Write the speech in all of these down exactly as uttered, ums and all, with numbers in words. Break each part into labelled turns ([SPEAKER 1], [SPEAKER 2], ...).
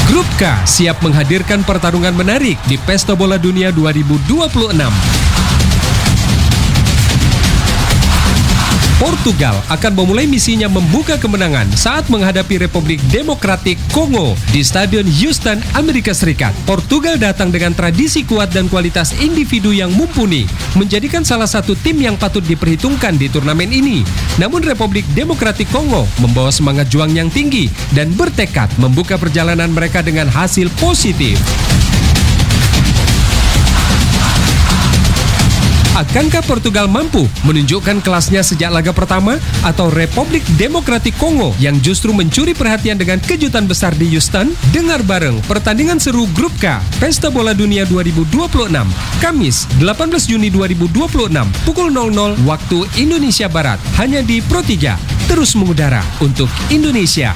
[SPEAKER 1] Grup K siap menghadirkan pertarungan menarik di Pesta Bola Dunia dua ribu dua puluh enam. Portugal akan memulai misinya membuka kemenangan saat menghadapi Republik Demokratik Kongo di Stadion Houston, Amerika Serikat. Portugal datang dengan tradisi kuat dan kualitas individu yang mumpuni, menjadikan salah satu tim yang patut diperhitungkan di turnamen ini. Namun Republik Demokratik Kongo membawa semangat juang yang tinggi dan bertekad membuka perjalanan mereka dengan hasil positif. Akankah Portugal mampu menunjukkan kelasnya sejak laga pertama atau Republik Demokratik Kongo yang justru mencuri perhatian dengan kejutan besar di Houston? Dengar bareng pertandingan seru Grup K Pesta Bola Dunia dua ribu dua puluh enam Kamis delapan belas Juni dua ribu dua puluh enam pukul nol nol waktu Indonesia Barat hanya di Pro tiga, terus mengudara untuk Indonesia.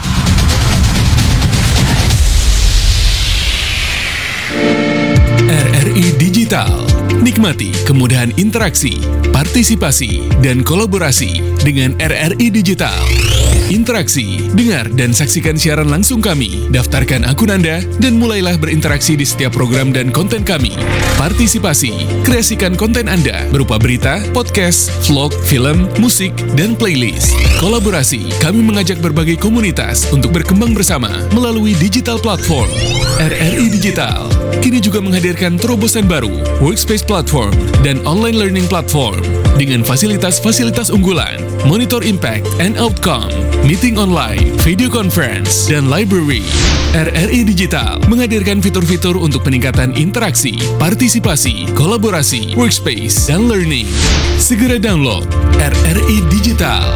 [SPEAKER 2] R R I Digital. Nikmati kemudahan interaksi, partisipasi, dan kolaborasi dengan R R I Digital. Interaksi, dengar dan saksikan siaran langsung kami, daftarkan akun Anda, dan mulailah berinteraksi di setiap program dan konten kami. Partisipasi, kreasikan konten Anda berupa berita, podcast, vlog, film, musik, dan playlist. Kolaborasi, kami mengajak berbagai komunitas untuk berkembang bersama melalui digital platform. R R I Digital kini juga menghadirkan terobosan baru, workspace platform, dan online learning platform dengan fasilitas-fasilitas unggulan, monitor impact and outcome, meeting online, video conference, dan library. R R I Digital menghadirkan fitur-fitur untuk peningkatan interaksi, partisipasi, kolaborasi, workspace, dan learning. Segera download R R I Digital.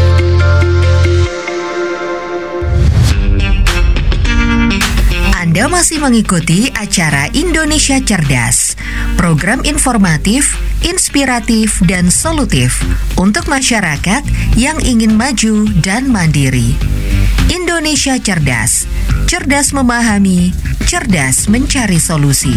[SPEAKER 3] Anda masih mengikuti acara Indonesia Cerdas, program informatif, inspiratif, dan solutif untuk masyarakat yang ingin maju dan mandiri. Indonesia Cerdas, cerdas memahami, cerdas mencari solusi.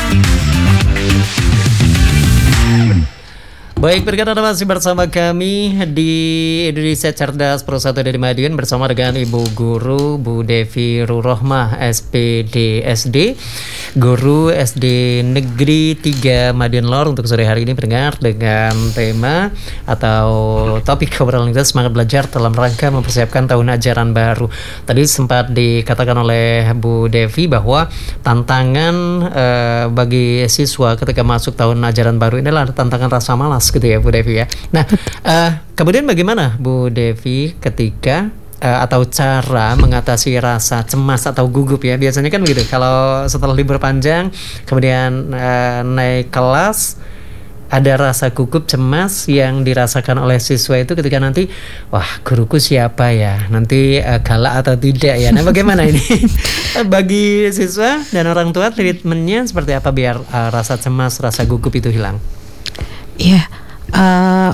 [SPEAKER 4] Baik, berkat Anda masih bersama kami di Indonesia Cerdas Pro satu dari Madiun bersama dengan Ibu Guru Bu Devi Rurohmah S P D S D, Guru S D Negeri tiga Madiun Lor untuk sore hari ini mendengar dengan tema atau topik obrolan kita semangat belajar dalam rangka mempersiapkan tahun ajaran baru. Tadi sempat dikatakan oleh Bu Devi bahwa tantangan eh, bagi siswa ketika masuk tahun ajaran baru ini adalah tantangan rasa malas gitu ya Bu Devi ya. Nah, uh, kemudian bagaimana Bu Devi ketika uh, atau cara mengatasi rasa cemas atau gugup ya? Biasanya kan begitu. Kalau setelah libur panjang kemudian uh, naik kelas ada rasa gugup cemas yang dirasakan oleh siswa itu ketika nanti wah guruku siapa ya? Nanti uh, galak atau tidak ya? Nah, bagaimana ini bagi siswa dan orang tua treatmentnya seperti apa biar uh, rasa cemas, rasa gugup itu hilang?
[SPEAKER 5] Iya, uh,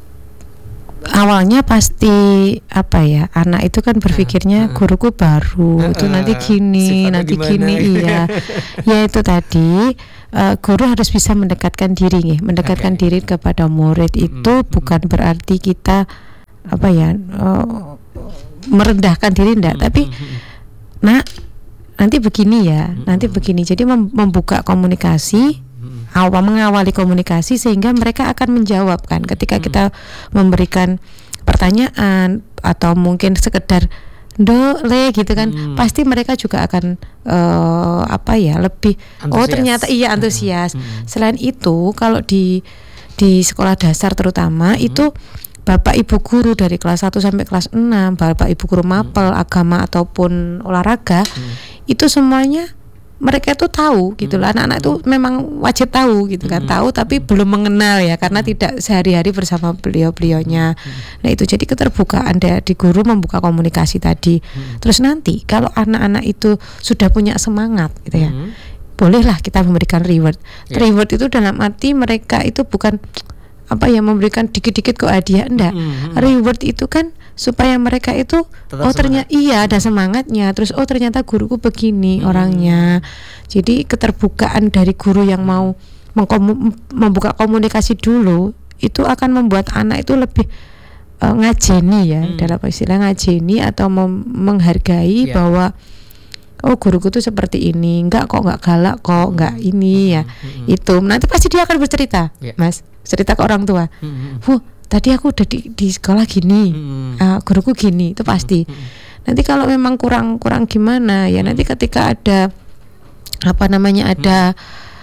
[SPEAKER 5] awalnya pasti apa ya, anak itu kan berpikirnya uh, uh, guruku baru, uh, itu nanti gini, nanti gini, iya, ya itu tadi uh, guru harus bisa mendekatkan diri, nih, mendekatkan okay. diri kepada murid itu mm-hmm. bukan berarti kita apa ya uh, merendahkan diri, enggak, mm-hmm. tapi nak nanti begini ya, mm-hmm. nanti begini, jadi mem- membuka komunikasi. Awal mengawali komunikasi sehingga mereka akan menjawab kan ketika kita memberikan pertanyaan atau mungkin sekedar do le gitu kan hmm. pasti mereka juga akan uh, apa ya lebih antusias. Oh ternyata iya antusias. Hmm. Selain itu kalau di di sekolah dasar terutama hmm. itu Bapak Ibu guru dari kelas satu sampai kelas enam, Bapak Ibu guru mapel, hmm. agama ataupun olahraga hmm. itu semuanya mereka tuh tahu gitu loh, hmm. anak-anak tuh memang wajib tahu gitu kan, hmm. tahu tapi belum mengenal ya karena hmm. tidak sehari-hari bersama beliau-beliaunya. Hmm. Nah itu jadi keterbukaan dari guru membuka komunikasi tadi. Hmm. Terus nanti kalau anak-anak itu sudah punya semangat gitu ya, hmm. bolehlah kita memberikan reward. Yeah. Reward itu dalam arti mereka itu bukan apa ya memberikan dikit-dikit kok hadiah, enggak. Mm-hmm. Reward itu kan supaya mereka itu tetap oh ternyata iya ada semangatnya, terus oh ternyata guruku begini mm-hmm. orangnya. Jadi keterbukaan dari guru yang mau mengkomu- membuka komunikasi dulu itu akan membuat anak itu lebih uh, ngajeni ya, mm. dalam istilah ngajeni atau mem- menghargai yeah. bahwa oh guruku tuh seperti ini, enggak kok, enggak galak kok, enggak ini ya.
[SPEAKER 4] Hmm.
[SPEAKER 5] Itu nanti pasti dia akan bercerita,
[SPEAKER 4] Yeah.
[SPEAKER 5] Mas, cerita ke orang tua.
[SPEAKER 4] Hmm.
[SPEAKER 5] Wah, tadi aku udah di, di sekolah gini,
[SPEAKER 4] Hmm.
[SPEAKER 5] uh, guruku gini, itu pasti.
[SPEAKER 4] Hmm.
[SPEAKER 5] Nanti kalau memang kurang kurang gimana ya, nanti ketika ada apa namanya ada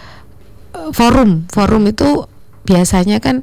[SPEAKER 5] uh, forum, forum itu biasanya kan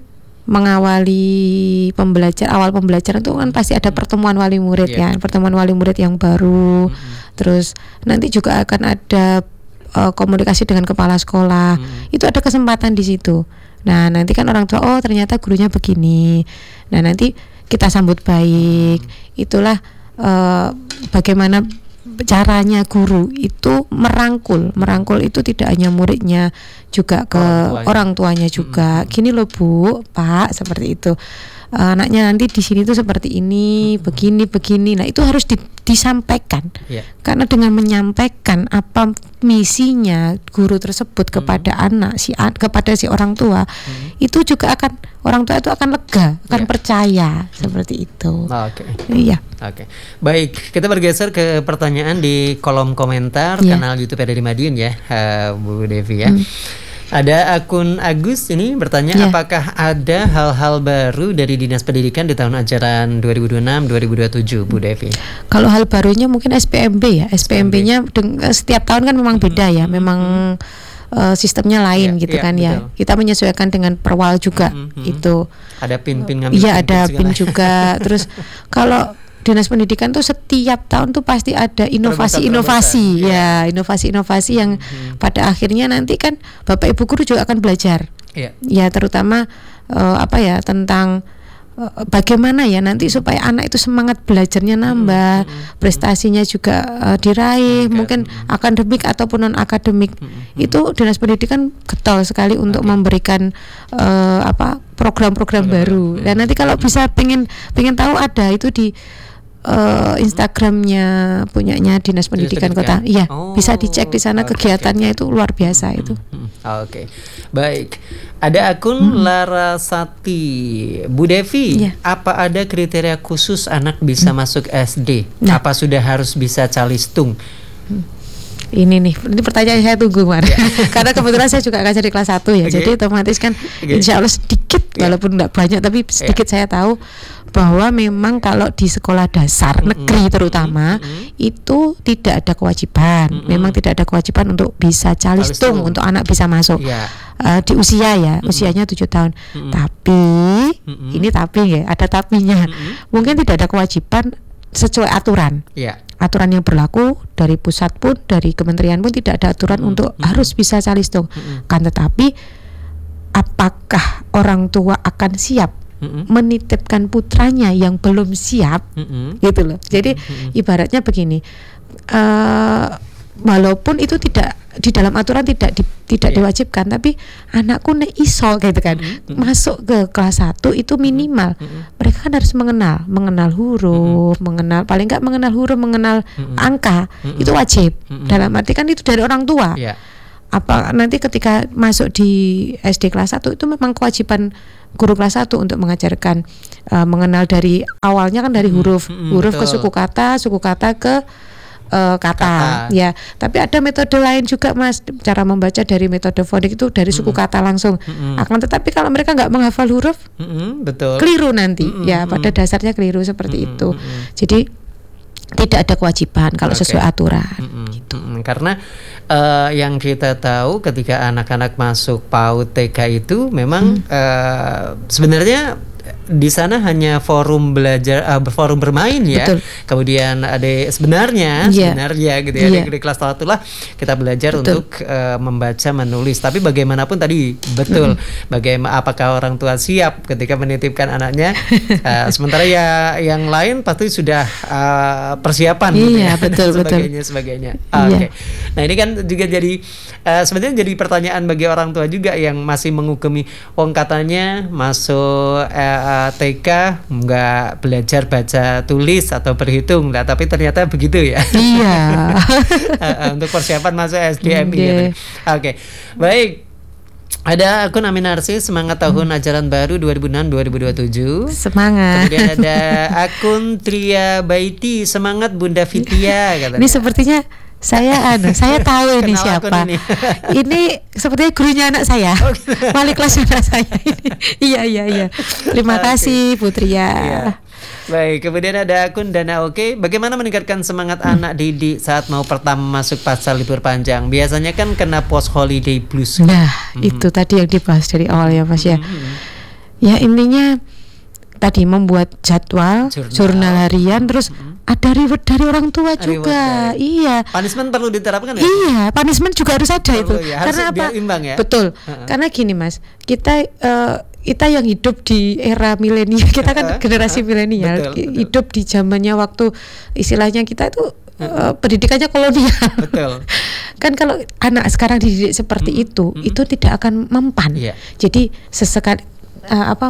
[SPEAKER 5] mengawali pembelajar awal pembelajaran itu kan pasti ada pertemuan wali murid
[SPEAKER 4] Yeah.
[SPEAKER 5] ya, pertemuan wali murid yang baru.
[SPEAKER 4] Hmm.
[SPEAKER 5] Terus nanti juga akan ada uh, komunikasi dengan kepala sekolah.
[SPEAKER 4] Hmm.
[SPEAKER 5] Itu ada kesempatan di situ. Nah, nanti kan orang tua, oh ternyata gurunya begini. Nah, nanti kita sambut baik. Itulah uh, bagaimana caranya guru itu merangkul. Merangkul itu tidak hanya muridnya, juga ke
[SPEAKER 4] Orang tuanya.
[SPEAKER 5] orang tuanya juga.
[SPEAKER 4] Hmm.
[SPEAKER 5] Gini loh Bu, Pak, seperti itu. Uh, anaknya nanti di sini tuh seperti ini, begini, begini. Nah, itu harus di, disampaikan.
[SPEAKER 4] Yeah.
[SPEAKER 5] Karena dengan menyampaikan apa misinya guru tersebut kepada anak si an- kepada si orang tua, itu juga akan orang tua itu akan lega, akan
[SPEAKER 4] Yeah.
[SPEAKER 5] percaya seperti itu.
[SPEAKER 4] Oke.
[SPEAKER 5] Iya.
[SPEAKER 4] Oke, baik. Kita bergeser ke pertanyaan di kolom komentar
[SPEAKER 5] Iya.
[SPEAKER 4] kanal YouTube R R I Madiun ya, uh, Bu Devi ya.
[SPEAKER 5] Hmm.
[SPEAKER 4] Ada akun Agus ini bertanya,
[SPEAKER 5] Iya.
[SPEAKER 4] apakah ada hal-hal baru dari Dinas Pendidikan di tahun ajaran dua ribu dua puluh enam dua ribu dua puluh tujuh, Bu Devi?
[SPEAKER 5] Kalau hal barunya mungkin S P M B ya. S P M B-nya deng- setiap tahun kan memang beda ya. Memang uh, sistemnya lain
[SPEAKER 4] Iya,
[SPEAKER 5] gitu
[SPEAKER 4] iya,
[SPEAKER 5] kan ya.
[SPEAKER 4] betul.
[SPEAKER 5] Kita menyesuaikan dengan perwal juga
[SPEAKER 4] Mhm.
[SPEAKER 5] itu.
[SPEAKER 4] Ada pin-pin ngambil
[SPEAKER 5] Iya,
[SPEAKER 4] pin-pin
[SPEAKER 5] ada
[SPEAKER 4] segala.
[SPEAKER 5] pin juga. Terus kalau Dinas Pendidikan tuh setiap tahun tuh pasti ada inovasi-inovasi ya, inovasi-inovasi yang pada akhirnya nanti kan Bapak Ibu guru juga akan belajar.
[SPEAKER 4] Iya.
[SPEAKER 5] Ya, terutama eh, apa ya tentang eh, bagaimana ya nanti supaya anak itu semangat belajarnya nambah, prestasinya juga eh, diraih, mungkin akademik ataupun non akademik. Itu Dinas Pendidikan getol sekali untuk memberikan eh, apa program-program baru. Dan nanti kalau bisa pengen pengen tahu ada itu di uh, Instagramnya punyanya Dinas Pendidikan
[SPEAKER 4] Pendidikan?
[SPEAKER 5] Kota. Iya,
[SPEAKER 4] Oh,
[SPEAKER 5] bisa dicek di sana
[SPEAKER 4] oke,
[SPEAKER 5] kegiatannya itu luar biasa itu.
[SPEAKER 4] Hmm, Oke, baik. Ada akun Larasati, Bu Devi.
[SPEAKER 5] Iya.
[SPEAKER 4] Apa ada kriteria khusus anak bisa masuk S D?
[SPEAKER 5] Nah.
[SPEAKER 4] Apa sudah harus bisa calistung?
[SPEAKER 5] Ini nih, ini pertanyaan saya tunggu Mar. Karena kebetulan saya juga ngajar di kelas satu ya.
[SPEAKER 4] Oke.
[SPEAKER 5] Jadi otomatis kan
[SPEAKER 4] Oke.
[SPEAKER 5] insya Allah sedikit
[SPEAKER 4] Iya.
[SPEAKER 5] walaupun enggak banyak tapi sedikit saya tahu bahwa memang kalau di sekolah dasar negeri terutama itu tidak ada kewajiban. Memang tidak ada kewajiban untuk bisa calistung
[SPEAKER 4] Calistung.
[SPEAKER 5] untuk anak bisa masuk.
[SPEAKER 4] Iya.
[SPEAKER 5] Eh, di usia ya, usianya tujuh tahun. Tapi ini tapi ya, ada tapinya. Mungkin tidak ada kewajiban sesuai aturan.
[SPEAKER 4] Ya.
[SPEAKER 5] Aturan yang berlaku dari pusat pun, dari kementerian pun tidak ada aturan untuk harus bisa calistung. Kan tetapi apakah orang tua akan siap menitipkan putranya yang belum siap, gitu loh. Jadi ibaratnya begini, eh, walaupun itu tidak di dalam aturan tidak di, tidak
[SPEAKER 4] Iya.
[SPEAKER 5] diwajibkan, tapi anakku nek iso gitu kan masuk ke kelas satu itu minimal mereka kan harus mengenal mengenal huruf, mengenal paling nggak mengenal huruf, mengenal angka, itu wajib. Dalam arti kan itu dari orang tua.
[SPEAKER 4] Ya.
[SPEAKER 5] Apa nanti ketika masuk di S D kelas satu itu memang kewajiban guru kelas satu untuk mengajarkan uh, mengenal dari awalnya kan dari huruf
[SPEAKER 4] mm,
[SPEAKER 5] huruf ke
[SPEAKER 4] betul.
[SPEAKER 5] suku kata, suku kata ke uh, kata.
[SPEAKER 4] Kata.
[SPEAKER 5] Ya, tapi ada metode lain juga Mas, cara membaca dari metode fonik itu dari suku kata langsung. Akan tetapi kalau mereka nggak menghafal huruf
[SPEAKER 4] Mm-mm, betul.
[SPEAKER 5] keliru nanti.
[SPEAKER 4] Mm-mm,
[SPEAKER 5] Ya, pada dasarnya keliru seperti itu. Jadi tidak ada kewajiban kalau
[SPEAKER 4] Oke.
[SPEAKER 5] sesuai aturan.
[SPEAKER 4] Mm-mm, mm-mm. Karena eh, yang kita tahu ketika anak-anak masuk PAUD T K itu memang eh, sebenarnya di sana hanya forum belajar, uh, forum bermain ya.
[SPEAKER 5] Betul.
[SPEAKER 4] Kemudian ada sebenarnya,
[SPEAKER 5] Iya.
[SPEAKER 4] sebenarnya gitu ya
[SPEAKER 5] Iya.
[SPEAKER 4] di, di kelas satu lah kita belajar
[SPEAKER 5] Betul.
[SPEAKER 4] untuk uh, membaca, menulis. Tapi bagaimanapun tadi betul, bagaimana apakah orang tua siap ketika menitipkan anaknya? Uh, sementara ya yang lain pasti sudah uh, persiapan. gitu
[SPEAKER 5] Iya,
[SPEAKER 4] ya,
[SPEAKER 5] betul,
[SPEAKER 4] dan
[SPEAKER 5] betul.
[SPEAKER 4] sebagainya, sebagainya. Ah,
[SPEAKER 5] Iya.
[SPEAKER 4] Oke. Nah ini kan juga jadi uh, sebenarnya jadi pertanyaan bagi orang tua juga yang masih menghukumi, wong katanya masuk uh, T K nggak belajar baca tulis atau berhitung, nah, tapi ternyata begitu ya.
[SPEAKER 5] Iya.
[SPEAKER 4] Uh, untuk persiapan masuk S D M I.
[SPEAKER 5] Iya.
[SPEAKER 4] gitu. Oke, baik. Ada akun Aminarsi, semangat tahun ajaran baru dua ribu enam dua ribu dua puluh tujuh.
[SPEAKER 5] Semangat.
[SPEAKER 4] Kemudian ada akun Tria Baiti, semangat Bunda Fitia katanya.
[SPEAKER 5] Ini sepertinya Saya anu, saya tahu ini
[SPEAKER 4] Kenal akun
[SPEAKER 5] siapa.
[SPEAKER 4] ini.
[SPEAKER 5] Ini sepertinya gurunya anak saya.
[SPEAKER 4] Oh, gitu.
[SPEAKER 5] Wali kelas anak saya ini. Iya iya iya. Terima
[SPEAKER 4] Oke.
[SPEAKER 5] kasih Putria.
[SPEAKER 4] Iya. Baik, kemudian ada akun Dana Oke. Bagaimana meningkatkan semangat anak didik saat mau pertama masuk pasca libur panjang? Biasanya kan kena post holiday blues.
[SPEAKER 5] Nah, itu tadi yang dibahas dari awal ya Mas ya. Ya intinya tadi membuat jadwal,
[SPEAKER 4] Jurnal.
[SPEAKER 5] jurnal harian, terus ada reward dari orang tua
[SPEAKER 4] Reward
[SPEAKER 5] juga.
[SPEAKER 4] dari-
[SPEAKER 5] Iya.
[SPEAKER 4] Punishment perlu diterapkan ya?
[SPEAKER 5] Iya, punishment juga harus ada
[SPEAKER 4] Perlu
[SPEAKER 5] itu.
[SPEAKER 4] ya, harus
[SPEAKER 5] Karena
[SPEAKER 4] biar
[SPEAKER 5] apa?
[SPEAKER 4] imbang ya?
[SPEAKER 5] Betul.
[SPEAKER 4] Uh-uh.
[SPEAKER 5] Karena gini Mas, kita eh, kita yang hidup di era milenial, kita kan
[SPEAKER 4] Uh-uh.
[SPEAKER 5] generasi
[SPEAKER 4] Uh-uh.
[SPEAKER 5] milenial,
[SPEAKER 4] Betul, betul.
[SPEAKER 5] hidup di zamannya waktu istilahnya kita itu eh, pendidikannya kolonial.
[SPEAKER 4] Betul.
[SPEAKER 5] Kan kalau anak sekarang dididik seperti itu, itu tidak akan mempan.
[SPEAKER 4] Iya.
[SPEAKER 5] Jadi sesekali eh, apa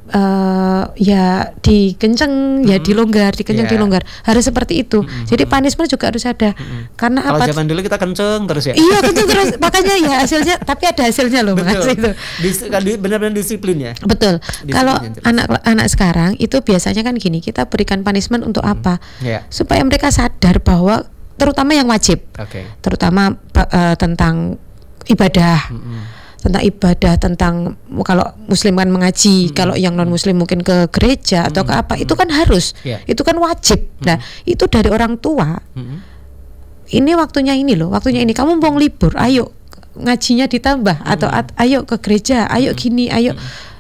[SPEAKER 5] eh, ya dikenceng, ya dilonggar, dikenceng,
[SPEAKER 4] Iya.
[SPEAKER 5] dilonggar. Harus seperti itu. Jadi punishment juga harus ada. Karena
[SPEAKER 4] Kalau
[SPEAKER 5] apa?
[SPEAKER 4] zaman dulu kita kenceng terus ya.
[SPEAKER 5] Iya kenceng terus, makanya ya hasilnya, tapi ada hasilnya loh Mas
[SPEAKER 4] Betul.
[SPEAKER 5] itu.
[SPEAKER 4] Dis- kan di- benar-benar disiplin ya.
[SPEAKER 5] Betul.
[SPEAKER 4] Disiplin
[SPEAKER 5] Kalau
[SPEAKER 4] yang jelas.
[SPEAKER 5] anak anak sekarang itu biasanya kan gini, kita berikan punishment untuk apa?
[SPEAKER 4] Ya.
[SPEAKER 5] Supaya mereka sadar bahwa terutama yang wajib,
[SPEAKER 4] Oke.
[SPEAKER 5] terutama eh, tentang ibadah. Tentang ibadah, tentang kalau muslim kan mengaji, kalau yang non muslim mungkin ke gereja atau ke apa, itu kan harus,
[SPEAKER 4] Ya.
[SPEAKER 5] itu kan wajib. Nah itu dari orang tua. Ini waktunya ini loh, waktunya ini. Kamu mau libur, ayo ngajinya ditambah atau at- ayo ke gereja, ayo gini, ayo.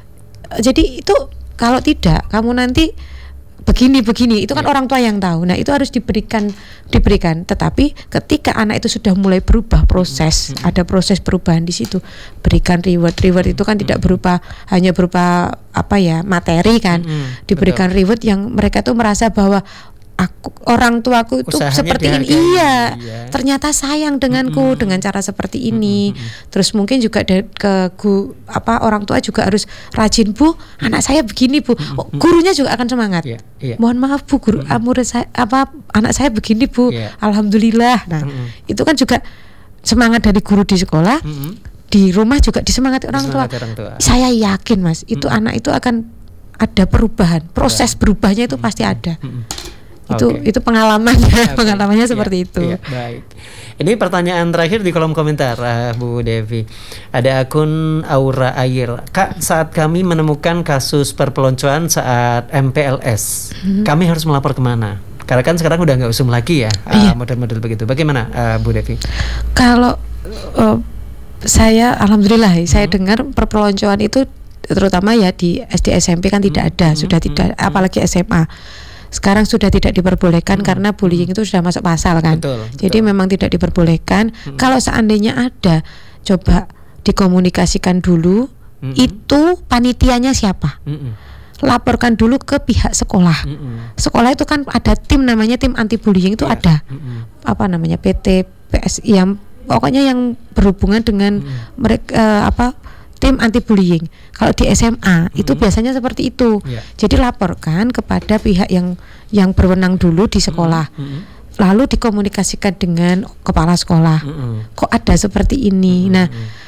[SPEAKER 5] Jadi itu kalau tidak, kamu nanti begini begini itu kan orang tua yang tahu. Nah itu harus diberikan diberikan. Tetapi ketika anak itu sudah mulai berubah proses, ada proses perubahan di situ, berikan reward. Reward itu kan tidak berupa hanya berupa apa ya materi kan,
[SPEAKER 4] Mm-mm,
[SPEAKER 5] diberikan reward yang mereka tuh merasa bahwa aku orang tuaku itu
[SPEAKER 4] Usahanya
[SPEAKER 5] seperti ini.
[SPEAKER 4] dihargai,
[SPEAKER 5] Iya,
[SPEAKER 4] iya.
[SPEAKER 5] ternyata sayang denganku dengan cara seperti ini. Terus mungkin juga de- ke gu, apa orang tua juga harus rajin, Bu, anak saya begini Bu. Oh, gurunya juga akan semangat.
[SPEAKER 4] Iya, iya.
[SPEAKER 5] Mohon maaf Bu, guru ah, murid saya apa anak saya begini Bu.
[SPEAKER 4] Iya.
[SPEAKER 5] Alhamdulillah. Nah, itu kan juga semangat dari guru di sekolah. Di rumah juga disemangati orang tua.
[SPEAKER 4] Disemangati orang tua.
[SPEAKER 5] Saya yakin Mas, itu anak itu akan ada perubahan. Proses berubahnya itu pasti ada. Itu
[SPEAKER 4] Oke.
[SPEAKER 5] itu pengalamannya,
[SPEAKER 4] Oke.
[SPEAKER 5] pengalamannya
[SPEAKER 4] Iya,
[SPEAKER 5] seperti itu.
[SPEAKER 4] iya, baik. Ini pertanyaan terakhir di kolom komentar, uh, Bu Devi. Ada akun Aura Air. Kak, saat kami menemukan kasus perpeloncoan saat M P L S,
[SPEAKER 5] Hmm.
[SPEAKER 4] kami harus melapor kemana? Karena kan sekarang udah nggak usum lagi ya, uh,
[SPEAKER 5] Iya.
[SPEAKER 4] model-model begitu. Bagaimana, uh, Bu Devi?
[SPEAKER 5] Kalau uh, saya alhamdulillah ya, saya dengar perpeloncoan itu terutama ya di S D S M P kan tidak ada, sudah tidak, apalagi S M A. Sekarang sudah tidak diperbolehkan karena bullying itu sudah masuk pasal kan.
[SPEAKER 4] Betul,
[SPEAKER 5] Jadi
[SPEAKER 4] betul.
[SPEAKER 5] memang tidak diperbolehkan. Kalau seandainya ada, coba dikomunikasikan dulu.
[SPEAKER 4] Mm-mm.
[SPEAKER 5] Itu panitianya siapa?
[SPEAKER 4] Mm-mm.
[SPEAKER 5] Laporkan dulu ke pihak sekolah.
[SPEAKER 4] Mm-mm.
[SPEAKER 5] Sekolah itu kan ada tim namanya tim anti bullying itu
[SPEAKER 4] Iya.
[SPEAKER 5] ada.
[SPEAKER 4] Mm-mm.
[SPEAKER 5] Apa namanya P T P S I yang pokoknya yang berhubungan dengan mereka eh, apa tim anti bullying. Kalau di S M A itu biasanya seperti itu.
[SPEAKER 4] Iya.
[SPEAKER 5] Jadi laporkan kepada pihak yang yang berwenang dulu di sekolah.
[SPEAKER 4] Mm-mm.
[SPEAKER 5] Lalu dikomunikasikan dengan kepala sekolah.
[SPEAKER 4] Mm-mm.
[SPEAKER 5] Kok ada seperti ini. Nah,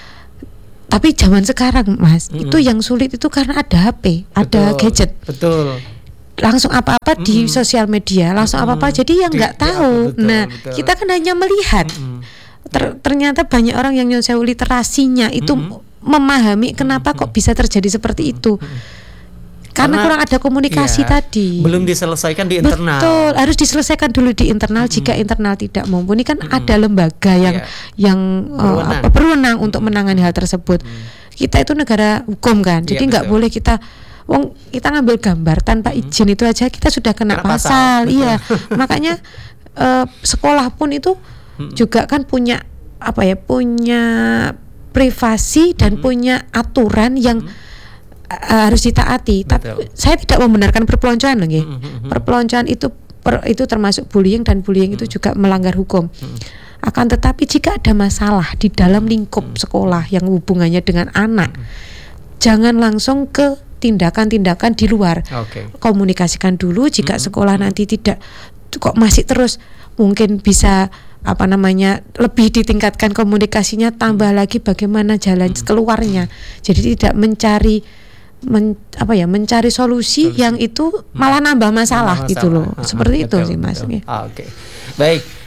[SPEAKER 5] tapi zaman sekarang Mas, itu yang sulit itu karena ada H P, ada
[SPEAKER 4] Betul,
[SPEAKER 5] gadget.
[SPEAKER 4] Betul.
[SPEAKER 5] Langsung apa-apa di sosial media, langsung apa-apa. Jadi yang
[SPEAKER 4] Di-
[SPEAKER 5] nggak
[SPEAKER 4] di-
[SPEAKER 5] tahu.
[SPEAKER 4] betul,
[SPEAKER 5] Nah,
[SPEAKER 4] betul.
[SPEAKER 5] kita kan hanya melihat. Ter- ternyata banyak orang yang nyusun literasinya itu memahami kenapa kok bisa terjadi seperti itu. Karena, kurang ada komunikasi
[SPEAKER 4] iya,
[SPEAKER 5] tadi.
[SPEAKER 4] belum diselesaikan di internal.
[SPEAKER 5] Betul, harus diselesaikan dulu di internal. Jika internal tidak mampu, ini kan ada lembaga yang
[SPEAKER 4] Iya.
[SPEAKER 5] yang eh,
[SPEAKER 4] Berwenang.
[SPEAKER 5] apa, berwenang untuk menangani hal tersebut. Kita itu negara hukum kan, jadi
[SPEAKER 4] Iya,
[SPEAKER 5] nggak
[SPEAKER 4] betul.
[SPEAKER 5] boleh kita, wong kita ngambil gambar tanpa izin itu aja kita sudah kena,
[SPEAKER 4] Kena pasal,
[SPEAKER 5] pasal.
[SPEAKER 4] betul.
[SPEAKER 5] Iya, makanya eh, sekolah pun itu juga kan punya apa ya, punya privasi dan punya aturan yang uh, harus ditaati. Tapi
[SPEAKER 4] Betul.
[SPEAKER 5] saya tidak membenarkan perpeloncoan loh, nggih. Perpeloncoan itu per, itu termasuk bullying dan bullying itu juga melanggar hukum. Akan tetapi jika ada masalah di dalam lingkup sekolah yang hubungannya dengan anak, jangan langsung ke tindakan-tindakan di luar.
[SPEAKER 4] Oke.
[SPEAKER 5] Komunikasikan dulu. Jika sekolah nanti tidak kok masih terus, mungkin bisa apa namanya lebih ditingkatkan komunikasinya, tambah lagi bagaimana jalan keluarnya. Jadi tidak mencari men, apa ya mencari solusi, solusi yang itu malah nambah masalah,
[SPEAKER 4] Masalah.
[SPEAKER 5] gitu loh.
[SPEAKER 4] Ah,
[SPEAKER 5] Seperti
[SPEAKER 4] betul,
[SPEAKER 5] itu sih Mas.
[SPEAKER 4] betul.
[SPEAKER 5] Ya.
[SPEAKER 4] Ah, Oke. Baik,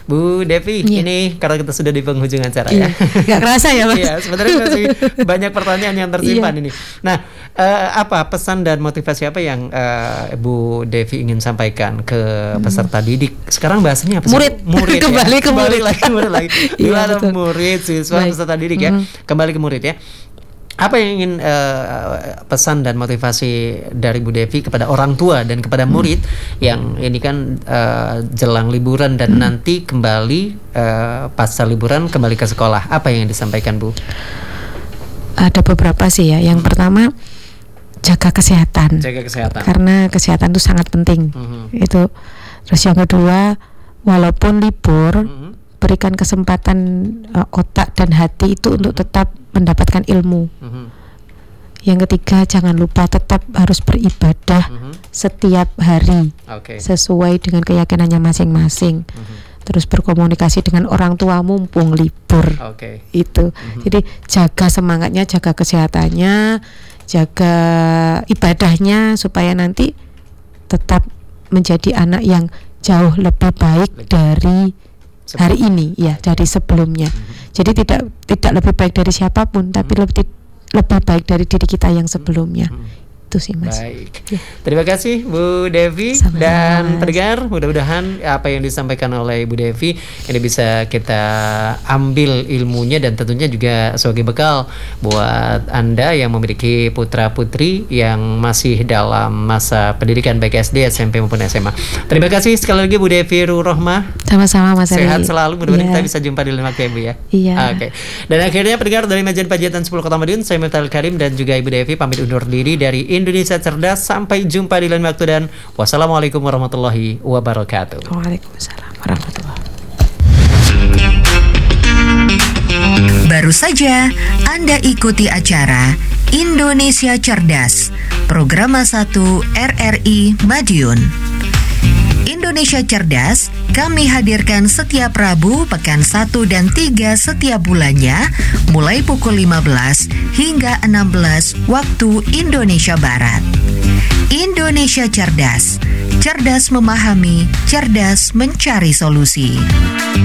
[SPEAKER 4] Bu Devi,
[SPEAKER 5] Iya.
[SPEAKER 4] ini karena kita sudah di penghujung acara
[SPEAKER 5] Iya.
[SPEAKER 4] ya.
[SPEAKER 5] Nggak kerasa ya, Mas?
[SPEAKER 4] Iya, sebenarnya masih banyak pertanyaan yang tersimpan
[SPEAKER 5] Iya.
[SPEAKER 4] ini. Nah, eh, apa pesan dan motivasi apa yang eh, Bu Devi ingin sampaikan ke peserta didik? Sekarang bahasanya apa sih?
[SPEAKER 5] Murid.
[SPEAKER 4] Murid ya?
[SPEAKER 5] Kembali ke murid.
[SPEAKER 4] lagi, murid lagi.
[SPEAKER 5] Iya,
[SPEAKER 4] Gimana
[SPEAKER 5] betul.
[SPEAKER 4] murid, siswa,
[SPEAKER 5] Baik.
[SPEAKER 4] peserta didik ya?
[SPEAKER 5] Mhm.
[SPEAKER 4] Kembali ke murid ya. Apa yang ingin uh, pesan dan motivasi dari Bu Devi kepada orang tua dan kepada murid hmm. yang ini kan uh, jelang liburan dan hmm. nanti kembali uh, pasca liburan kembali ke sekolah, apa yang disampaikan Bu?
[SPEAKER 5] Ada beberapa sih ya. Yang hmm. pertama, jaga kesehatan.
[SPEAKER 4] Jaga kesehatan.
[SPEAKER 5] Karena kesehatan itu sangat penting. Hmm. Itu. Terus yang kedua, walaupun libur, hmm. berikan kesempatan uh, otak dan hati itu hmm. untuk tetap mendapatkan ilmu. Mm-hmm. Yang ketiga, jangan lupa tetap harus beribadah mm-hmm. setiap hari, okay. sesuai dengan keyakinannya masing-masing. Mm-hmm. Terus berkomunikasi dengan orang tua mumpung libur. Okay. Itu. Mm-hmm. Jadi jaga semangatnya, jaga kesehatannya, jaga ibadahnya supaya nanti tetap menjadi anak yang jauh lebih baik lebih. dari hari ini ya, dari sebelumnya. Mm-hmm. Jadi tidak tidak lebih baik dari siapapun, mm-hmm. tapi lebih lebih baik dari diri kita yang sebelumnya. Mm-hmm. Itu sih Mas.
[SPEAKER 4] Baik.
[SPEAKER 5] Ya.
[SPEAKER 4] Terima kasih Bu Devi. Sama dan pendengar, mudah-mudahan apa yang disampaikan oleh Bu Devi ini bisa kita ambil ilmunya dan tentunya juga sebagai bekal buat Anda yang memiliki putra-putri yang masih dalam masa pendidikan baik S D, S M P maupun S M A. Terima kasih sekali lagi Bu Devi Rohmah.
[SPEAKER 5] Sama-sama Mas.
[SPEAKER 4] Sehat
[SPEAKER 5] Ali.
[SPEAKER 4] selalu, mudah-mudahan
[SPEAKER 5] ya.
[SPEAKER 4] kita bisa jumpa di lain waktu ya Bu ya.
[SPEAKER 5] Iya.
[SPEAKER 4] Oke. Dan akhirnya pendengar dari Majen Pajatan sepuluh Kota Madiun, saya Miftahul Karim dan juga Ibu Devi pamit undur diri dari Indonesia Cerdas. Sampai jumpa di lain waktu dan wassalamualaikum warahmatullahi wabarakatuh.
[SPEAKER 5] Waalaikumsalam warahmatullahi.
[SPEAKER 3] Baru saja Anda ikuti acara Indonesia Cerdas, program satu R R I Madiun. Indonesia Cerdas kami hadirkan setiap Rabu pekan satu dan tiga setiap bulannya mulai pukul lima belas hingga enam belas waktu Indonesia Barat. Indonesia Cerdas, cerdas memahami, cerdas mencari solusi.